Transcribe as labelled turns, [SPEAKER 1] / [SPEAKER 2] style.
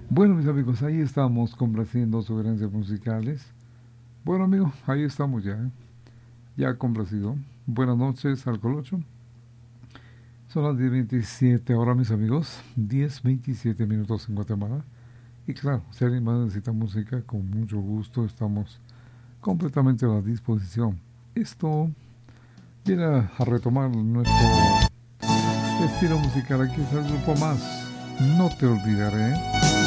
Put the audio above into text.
[SPEAKER 1] Bueno, mis amigos, ahí estamos complaciendo sugerencias musicales. Bueno, amigo, ahí estamos ya, ¿eh? Ya complacido. Buenas noches al Colocho. Son las 10:27 ahora, mis amigos. 10:27 minutos en Guatemala. Y claro, si alguien más necesita música, con mucho gusto estamos completamente a la disposición. Esto viene a retomar nuestro estilo musical. Aquí está el grupo Más. No te olvidaré.